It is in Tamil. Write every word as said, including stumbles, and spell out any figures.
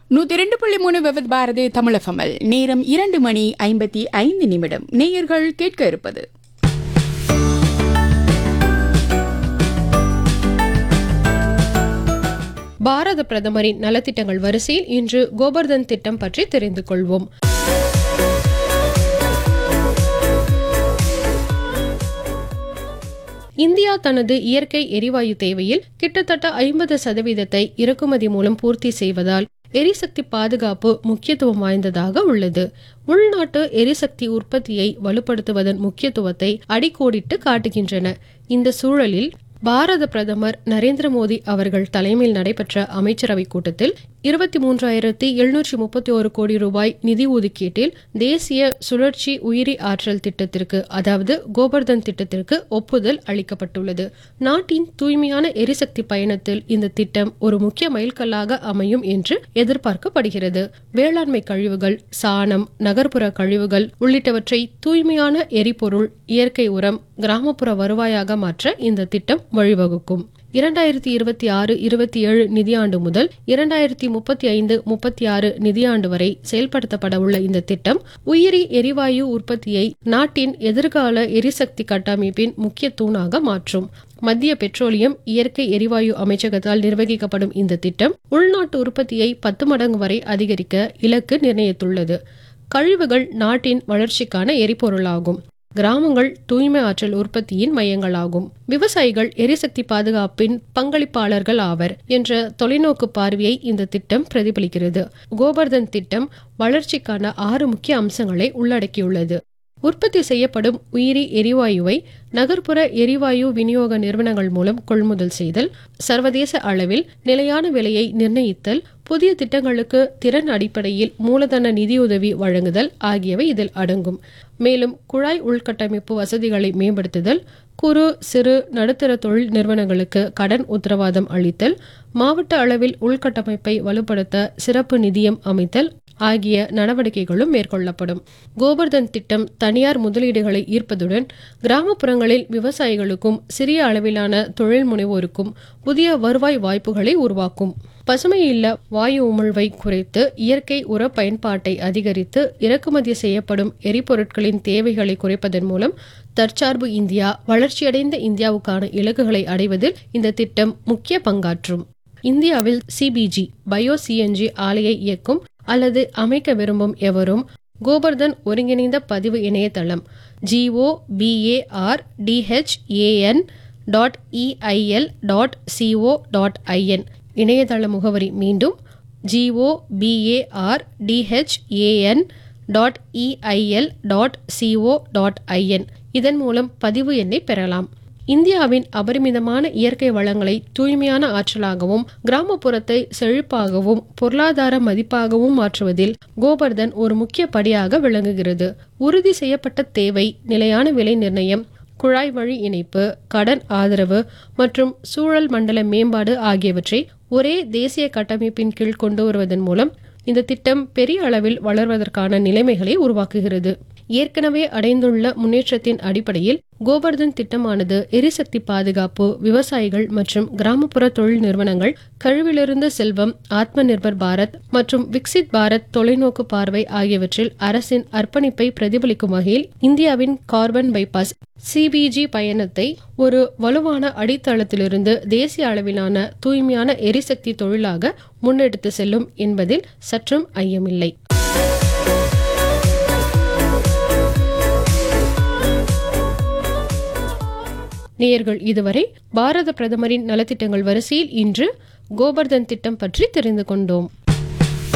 நூத்தி இரண்டு புள்ளி மூணு விவத் பாரதி தமிழகமல் நேரம் இரண்டு மணி ஐம்பத்தி ஐந்து நிமிடம். நேயர்கள் கேட்க இருப்பது பாரத பிரதமரின் நலத்திட்டங்கள் வரிசையில் இன்று கோபர்தன் திட்டம் பற்றி தெரிந்து கொள்வோம். இந்தியா தனது இயற்கை எரிவாயு தேவையில் கிட்டத்தட்ட ஐம்பது சதவீதத்தை இறக்குமதி மூலம் பூர்த்தி செய்வதால் எரிசக்தி பாதுகாப்பு முக்கியத்துவம் வாய்ந்ததாக உள்ளது. உள்நாட்டு எரிசக்தி உற்பத்தியை வலுப்படுத்துவதன் முக்கியத்துவத்தை அடிக்கோடிட்டு காட்டுகின்றன. இந்த சூழலில் பாரத பிரதமர் நரேந்திர மோடி அவர்கள் தலைமையில் நடைபெற்ற அமைச்சரவை கூட்டத்தில் இருபத்தி மூன்றாயிரத்தி எழுநூற்றி முப்பத்தி ஒரு கோடி ரூபாய் நிதி ஒதுக்கீட்டில் தேசிய சுழற்சி உயிரி ஆற்றல் திட்டத்திற்கு, அதாவது கோபர்தன் திட்டத்திற்கு ஒப்புதல் அளிக்கப்பட்டுள்ளது. நாட்டின் தூய்மையான எரிசக்தி பயணத்தில் இந்த திட்டம் ஒரு முக்கிய மைல்கல்லாக அமையும் என்று எதிர்பார்க்கப்படுகிறது. வேளாண்மை கழிவுகள், சாணம், நகர்ப்புற கழிவுகள் உள்ளிட்டவற்றை தூய்மையான எரிபொருள், இயற்கை உரம், கிராமப்புற வருவாயாக மாற்ற இந்த திட்டம் வழிவகுக்கும். இரண்டாயிரத்தி இருபத்தி ஆறு இருபத்தி ஏழு நிதியாண்டு முதல் இரண்டாயிரத்தி முப்பத்தி ஐந்து முப்பத்தி ஆறு நிதியாண்டு வரை செயல்படுத்தப்பட உள்ள இந்த திட்டம் உயிரி எரிவாயு உற்பத்தியை நாட்டின் எதிர்கால எரிசக்தி கட்டமைப்பின் முக்கிய தூணாக மாற்றும். மத்திய பெட்ரோலியம், இயற்கை எரிவாயு அமைச்சகத்தால் நிர்வகிக்கப்படும் இந்த திட்டம் உள்நாட்டு உற்பத்தியை பத்து மடங்கு வரை அதிகரிக்க இலக்கு நிர்ணயித்துள்ளது. கழிவுகள் நாட்டின் வளர்ச்சிக்கான எரிபொருளாகும். கிராமங்கள் தூய்மை ஆற்றல் உற்பத்தியின் மையங்களாகும். விவசாயிகள் எரிசக்தி பாதுகாப்பின் பங்களிப்பாளர்கள் ஆவர் என்ற தொலைநோக்கு பார்வையை இந்த திட்டம் பிரதிபலிக்கிறது. கோபர்தன் திட்டம் வளர்ச்சிக்கான ஆறு முக்கிய அம்சங்களை உள்ளடக்கியுள்ளது. உற்பத்தி செய்யப்படும் உயிரி எரிவாயுவை நகர்ப்புற எரிவாயு விநியோக நிறுவனங்கள் மூலம் கொள்முதல் செய்தல், சர்வதேச அளவில் நிலையான விலையை நிர்ணயித்தல், புதிய திட்டங்களுக்கு திறன் அடிப்படையில் மூலதன நிதியுதவி வழங்குதல் ஆகியவை இதில் அடங்கும். மேலும் குழாய் உள்கட்டமைப்பு வசதிகளை மேம்படுத்துதல், குறு சிறு நடுத்தர தொழில் நிறுவனங்களுக்கு கடன் உத்தரவாதம் அளித்தல், மாவட்ட அளவில் உள்கட்டமைப்பை வலுப்படுத்த சிறப்பு நிதியம் அமைத்தல் ஆகிய நடவடிக்கைகளும் மேற்கொள்ளப்படும். கோபர்தன் திட்டம் தனியார் முதலீடுகளை ஈர்ப்பதுடன் கிராமப்புறங்களில் விவசாயிகளுக்கும் சிறிய அளவிலான தொழில் முனைவோருக்கும் புதிய வருவாய் வாய்ப்புகளை உருவாக்கும். பசுமை இல்ல வாயு உமிழ்வை குறைத்து இயற்கை உர பயன்பாட்டை அதிகரித்து இறக்குமதி செய்யப்படும் எரிபொருட்களின் தேவைகளை குறைப்பதன் மூலம் தற்சார்பு இந்தியா, வளர்ச்சியடைந்த இந்தியாவுக்கான இலக்குகளை அடைவதில் இந்த திட்டம் முக்கிய பங்காற்றும். இந்தியாவில் சிபிஜி பயோ சிஎன்ஜி ஆலையை இயக்கும் அல்லது அமைக்க விரும்பும் எவரும் கோபர்தன் ஒருங்கிணைந்த பதிவு இணையதளம் ஜிஓபிஏஆர்டிஹெச்ஏஎன் dot EIL dot CO dot IN இணையதள முகவரி மீண்டும் ஜிஓபிஏஆர்டிஹெச்ஏஎன் dot EIL dot CO dot IN இதன் மூலம் பதிவு எண்ணை பெறலாம். இந்தியாவின் அபரிமிதமான இயற்கை வளங்களை தூய்மையான ஆற்றலாகவும் கிராமப்புறத்தை செழிப்பாகவும் பொருளாதார மதிப்பாகவும் மாற்றுவதில் கோபர்தன் ஒரு முக்கிய படியாக விளங்குகிறது. உறுதி செய்யப்பட்ட தேவை, நிலையான விலை நிர்ணயம், குழாய் வழி இணைப்பு, கடன் ஆதரவு மற்றும் சூழல் மண்டல மேம்பாடு ஆகியவற்றை ஒரே தேசிய கட்டமைப்பின் கீழ் கொண்டு வருவதன் மூலம் இந்த திட்டம் பெரிய அளவில் வளர்வதற்கான நிலைமைகளை உருவாக்குகிறது. ஏற்கனவே அடைந்துள்ள முன்னேற்றத்தின் அடிப்படையில் கோபர்தன் திட்டமானது எரிசக்தி பாதுகாப்பு, விவசாயிகள் மற்றும் கிராமப்புற தொழில் நிறுவனங்கள், கழிவிலிருந்து செல்வம், ஆத்ம நிர்பர் பாரத் மற்றும் விக்சித் பாரத் தொலைநோக்கு பார்வை ஆகியவற்றில் அரசின் அர்ப்பணிப்பை பிரதிபலிக்கும் வகையில் இந்தியாவின் கார்பன் பைபாஸ் சிபிஜி பயணத்தை ஒரு வலுவான அடித்தளத்திலிருந்து தேசிய அளவிலான தூய்மையான எரிசக்தி தொழிலாக முன்னெடுத்து செல்லும் என்பதில் சற்றும் ஐயமில்லை. நேயர்கள் இதுவரை பாரத பிரதமரின் நலத்திட்டங்கள் வரிசையில் இன்று கோபர்தன் திட்டம் பற்றி தெரிந்து கொண்டோம்.